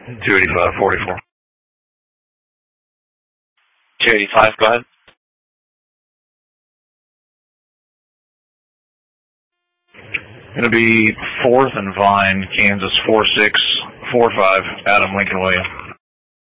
285-44. 285, go ahead. Going to be 4th and Vine, Kansas 4645, Adam Lincoln William.